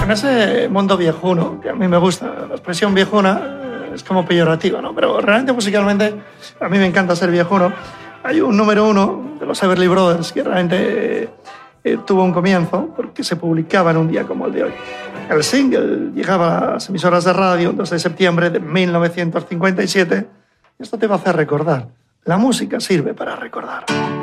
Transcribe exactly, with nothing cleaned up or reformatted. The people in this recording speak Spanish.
En ese mundo viejuno, que a mí me gusta, la expresión viejuna es como peyorativa, ¿no? Pero realmente musicalmente a mí me encanta ser viejuno. Hay un número uno de los Everly Brothers que realmente eh, tuvo un comienzo porque se publicaba en un día como el de hoy. El single llegaba a las emisoras de radio el dos de septiembre de mil novecientos cincuenta y siete y esto te va a hacer recordar. La música sirve para recordar.